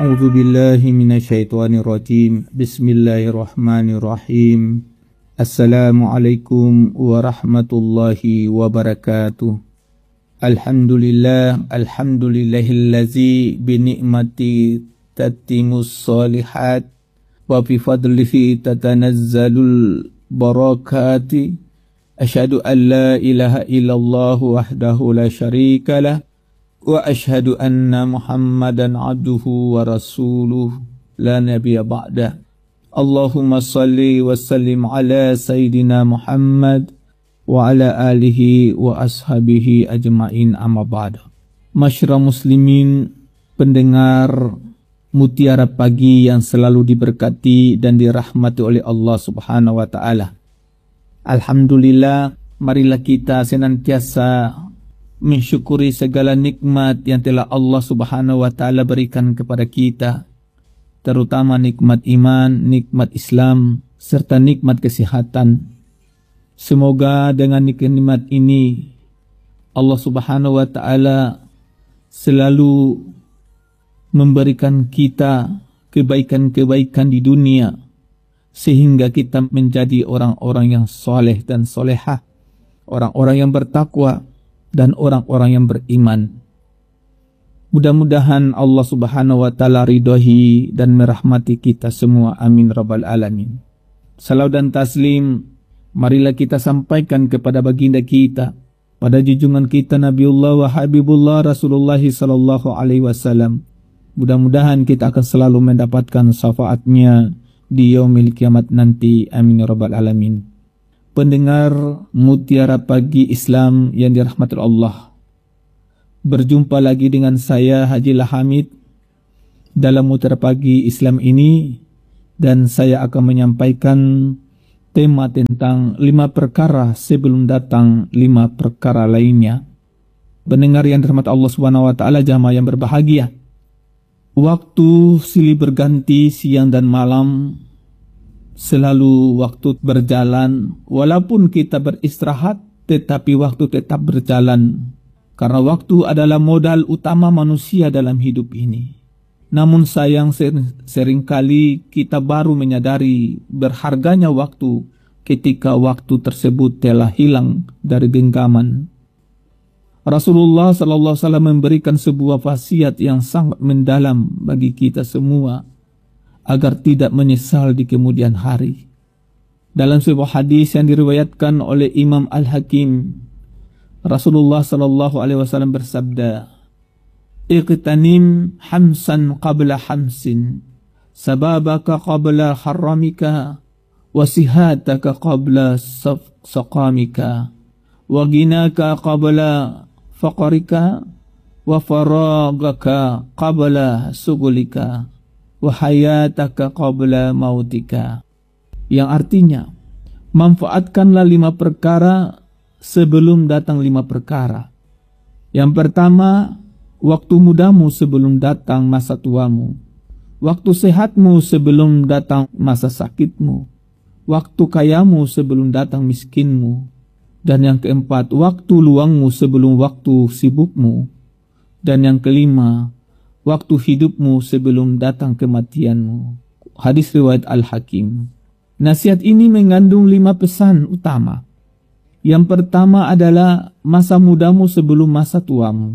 A'udzu billahi minasyaitonir rajim. Bismillahirrahmanirrahim. Assalamualaikum warahmatullahi wabarakatuh. Alhamdulillahillazi bi ni'mati tatimmus shalihat wa bi fadlihi tatanazzalul barakati. Asyhadu an la ilaha illallah wahdahu la syarikalah wa asyhadu anna Muhammadan abduhu wa rasuluh la nabiyya ba'dah. Allahumma salli wa sallim ala sayyidina Muhammad wa ala alihi wa ashabihi ajma'in, amma ba'd. Masyara muslimin, pendengar Mutiara Pagi yang selalu diberkati dan dirahmati oleh Allah Subhanahu wa taala. Alhamdulillah, marilah kita senantiasa mensyukuri segala nikmat yang telah Allah Subhanahu wa taala berikan kepada kita, terutama nikmat iman, nikmat Islam, serta nikmat kesehatan. Semoga dengan nikmat ini Allah Subhanahu wa taala selalu memberikan kita kebaikan-kebaikan di dunia, sehingga kita menjadi orang-orang yang soleh dan solehah, orang-orang yang bertakwa, dan orang-orang yang beriman. Mudah-mudahan Allah Subhanahu wa taala ridhohi dan merahmati kita semua. Amin rabbal alamin. Salawat dan taslim marilah kita sampaikan kepada baginda kita, pada junjungan kita Nabiullah wa Habibullah Rasulullah sallallahu alaihi wasallam. Mudah-mudahan kita akan selalu mendapatkan syafaatnya di yaumil kiamat nanti. Amin rabbal alamin. Pendengar Mutiara Pagi Islam yang dirahmati Allah, berjumpa lagi dengan saya Haji Hamid dalam Mutiara Pagi Islam ini, dan saya akan menyampaikan tema tentang 5 perkara sebelum datang 5 perkara lainnya. Pendengar yang dirahmati Allah Subhanahu wa taala, jamaah yang berbahagia, waktu silih berganti siang dan malam, selalu waktu berjalan. Walaupun kita beristirahat, tetapi waktu tetap berjalan, karena waktu adalah modal utama manusia dalam hidup ini. Namun sayang, seringkali kita baru menyadari berharganya waktu ketika waktu tersebut telah hilang dari genggaman. Rasulullah SAW memberikan sebuah wasiat yang sangat mendalam bagi kita semua, agar tidak menyesal di kemudian hari. Dalam sebuah hadis yang diriwayatkan oleh Imam Al-Hakim, Rasulullah SAW bersabda, "Iqtanim hamsan qabla hamsin, sababaka qabla haramika, wasihataka qabla saqamika, wa ginaka qabla faqarika, wa faragaka qabla sugulika, wa hayataka qabla mautika." Yang artinya, manfaatkanlah 5 perkara sebelum datang 5 perkara. Yang pertama, waktu mudamu sebelum datang masa tuamu, waktu sehatmu sebelum datang masa sakitmu, waktu kayamu sebelum datang miskinmu, dan yang keempat, waktu luangmu sebelum waktu sibukmu, dan yang kelima, waktu hidupmu sebelum datang kematianmu. Hadis riwayat Al-Hakim. Nasihat ini mengandung 5 pesan utama. Yang pertama adalah masa mudamu sebelum masa tuamu.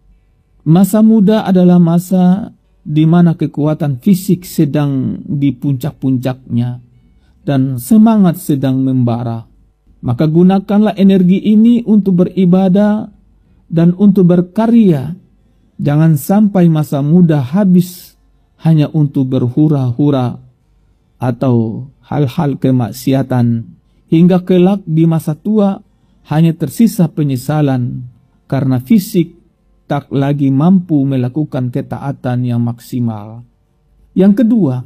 Masa muda adalah masa di mana kekuatan fisik sedang di puncak-puncaknya dan semangat sedang membara. Maka gunakanlah energi ini untuk beribadah dan untuk berkarya. Jangan sampai masa muda habis hanya untuk berhura-hura atau hal-hal kemaksiatan, hingga kelak di masa tua hanya tersisa penyesalan karena fisik tak lagi mampu melakukan ketaatan yang maksimal. Yang kedua,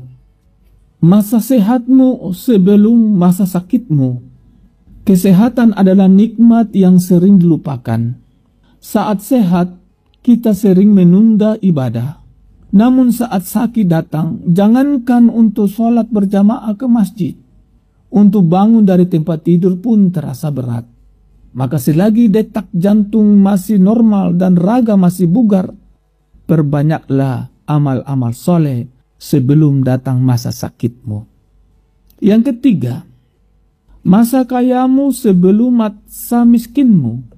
masa sehatmu sebelum masa sakitmu. Kesehatan adalah nikmat yang sering dilupakan. Saat sehat, kita sering menunda ibadah. Namun saat sakit datang, jangankan untuk sholat berjamaah ke masjid, untuk bangun dari tempat tidur pun terasa berat. Maka selagi detak jantung masih normal dan raga masih bugar, perbanyaklah amal-amal soleh sebelum datang masa sakitmu. Yang ketiga, masa kayamu sebelum masa miskinmu.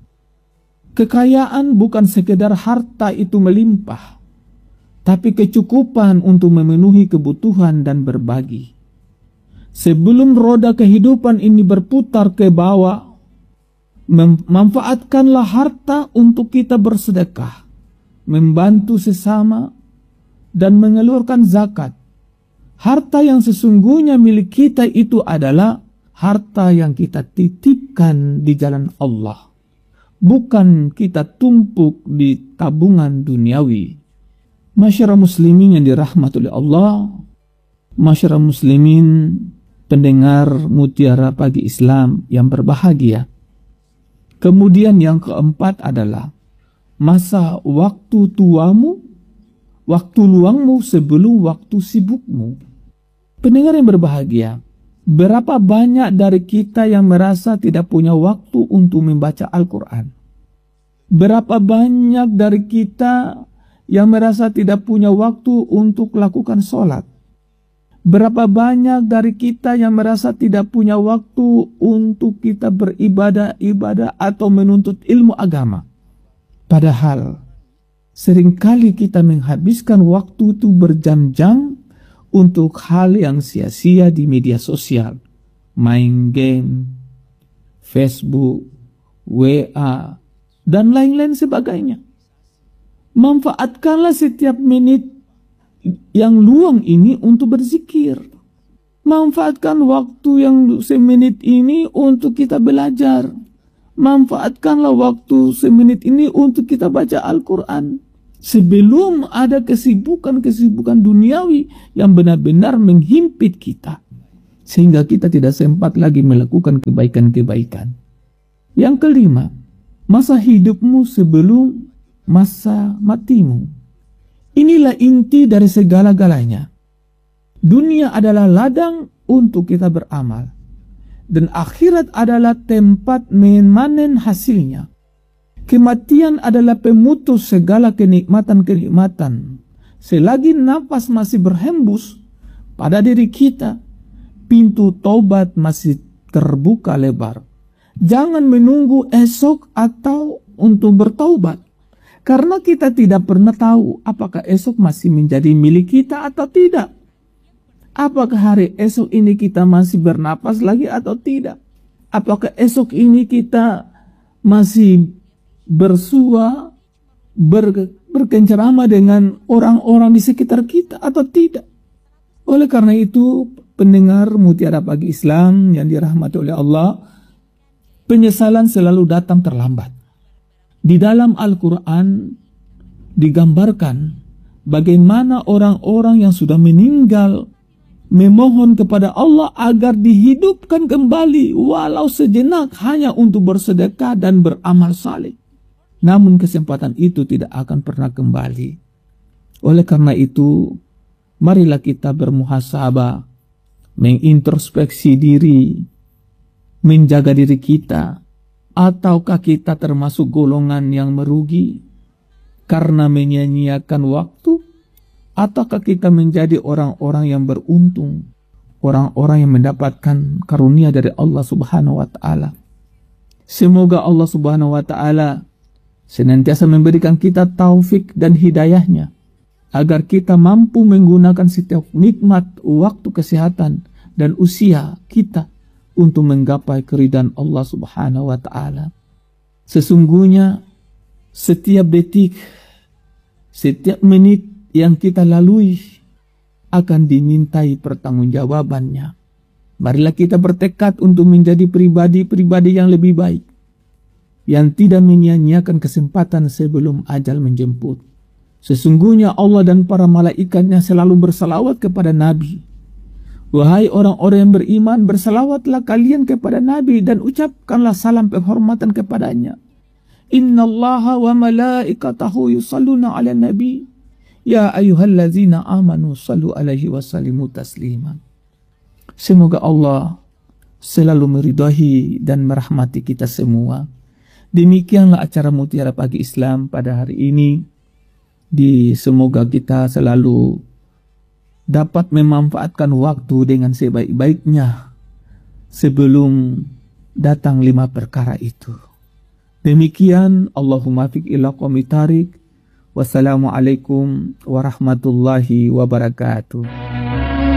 Kekayaan bukan sekedar harta itu melimpah, tapi kecukupan untuk memenuhi kebutuhan dan berbagi. Sebelum roda kehidupan ini berputar ke bawah, manfaatkanlah harta untuk kita bersedekah, membantu sesama, dan mengeluarkan zakat. Harta yang sesungguhnya milik kita itu adalah harta yang kita titipkan di jalan Allah, bukan kita tumpuk di tabungan duniawi. Masyarakat muslimin yang dirahmati oleh Allah, masyarakat muslimin pendengar Mutiara Pagi Islam yang berbahagia. Kemudian yang keempat adalah masa waktu tuamu, waktu luangmu sebelum waktu sibukmu. Pendengar yang berbahagia, berapa banyak dari kita yang merasa tidak punya waktu untuk membaca Al-Quran? Berapa banyak dari kita yang merasa tidak punya waktu untuk lakukan sholat? Berapa banyak dari kita yang merasa tidak punya waktu untuk kita beribadah atau menuntut ilmu agama? Padahal seringkali kita menghabiskan waktu itu berjam-jam untuk hal yang sia-sia di media sosial. Main game, Facebook, WA, dan lain-lain sebagainya. Manfaatkanlah setiap menit yang luang ini untuk berzikir. Manfaatkan waktu yang semenit ini untuk kita belajar. Manfaatkanlah waktu semenit ini untuk kita baca Al-Quran. Sebelum ada kesibukan-kesibukan duniawi yang benar-benar menghimpit kita, sehingga kita tidak sempat lagi melakukan kebaikan-kebaikan. Yang kelima, masa hidupmu sebelum masa matimu. Inilah inti dari segala-galanya. Dunia adalah ladang untuk kita beramal, dan akhirat adalah tempat memanen hasilnya. Kematian adalah pemutus segala kenikmatan-kenikmatan. Selagi nafas masih berhembus pada diri kita, pintu taubat masih terbuka lebar. Jangan menunggu esok atau untuk bertaubat, karena kita tidak pernah tahu apakah esok masih menjadi milik kita atau tidak. Apakah hari esok ini kita masih bernapas lagi atau tidak? Apakah esok ini kita masih bersua, berkencerama dengan orang-orang di sekitar kita atau tidak? Oleh karena itu, pendengar Mutiara Pagi Islam yang dirahmati oleh Allah, penyesalan selalu datang terlambat. Di dalam Al-Quran digambarkan bagaimana orang-orang yang sudah meninggal memohon kepada Allah agar dihidupkan kembali walau sejenak hanya untuk bersedekah dan beramal saleh. Namun kesempatan itu tidak akan pernah kembali. Oleh karena itu, marilah kita bermuhasabah, mengintrospeksi diri, menjaga diri kita. Ataukah kita termasuk golongan yang merugi karena menyia-nyiakan waktu? Ataukah kita menjadi orang-orang yang beruntung, orang-orang yang mendapatkan karunia dari Allah Subhanahu wa Ta'ala? Semoga Allah Subhanahu wa Ta'ala senantiasa memberikan kita taufik dan hidayahnya, agar kita mampu menggunakan setiap nikmat waktu kesehatan dan usia kita untuk menggapai keridhaan Allah Subhanahu wa Ta'ala. Sesungguhnya setiap detik, setiap menit yang kita lalui akan dimintai pertanggungjawabannya. Marilah kita bertekad untuk menjadi pribadi-pribadi yang lebih baik, yang tidak menyia-nyiakan kesempatan sebelum ajal menjemput. Sesungguhnya Allah dan para malaikatnya selalu bersalawat kepada Nabi. Wahai orang-orang yang beriman, bersalawatlah kalian kepada Nabi dan ucapkanlah salam penghormatan kepadanya. Innallaha wa malaikatahu yusalluna ala nabi. Ya ayyuhallazina amanu sallu alaihi wa sallimu taslima. Semoga Allah selalu meridai dan merahmati kita semua. Demikianlah acara Mutiara Pagi Islam pada hari ini. Semoga kita selalu dapat memanfaatkan waktu dengan sebaik-baiknya sebelum datang 5 perkara itu. Demikian, Allahumma fiq ila qawmi tarik. Wassalamualaikum warahmatullahi wabarakatuh.